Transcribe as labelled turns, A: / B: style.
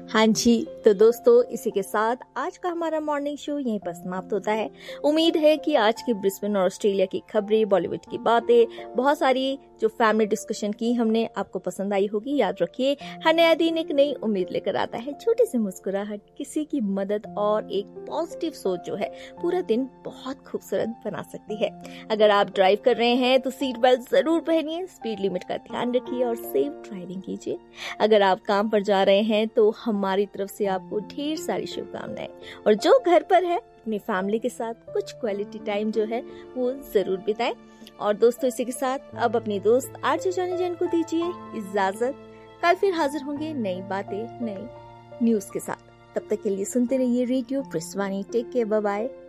A: हाँ जी, तो दोस्तों इसी के साथ आज का हमारा मॉर्निंग शो यहीं पर समाप्त होता है। उम्मीद है कि आज की ब्रिस्बेन और ऑस्ट्रेलिया की खबरें, बॉलीवुड की बातें, बहुत सारी जो फैमिली डिस्कशन की हमने आपको पसंद आई होगी। याद रखिए, हर नया दिन एक नई उम्मीद लेकर आता है। छोटी सी मुस्कुराहट, किसी की मदद और एक पॉजिटिव सोच जो है पूरा दिन बहुत खूबसूरत बना सकती है। अगर आप ड्राइव कर रहे हैं तो सीट बेल्ट जरूर पहनिए, स्पीड लिमिट का ध्यान रखिए और सेफ ड्राइविंग कीजिए। अगर आप काम पर जा रहे हैं तो हमारी तरफ से आपको ढेर सारी शुभकामनाएं। और जो घर पर है अपनी फैमिली के साथ कुछ क्वालिटी टाइम जो है वो जरूर बिताएं। और दोस्तों इसी के साथ अब अपनी दोस्त आरजे जानी जान को दीजिए इजाजत। कल फिर हाजिर होंगे नई बातें, नई न्यूज के साथ। तब तक के लिए सुनते रहिए radio ब्रिस्वानी। Take care, bye bye.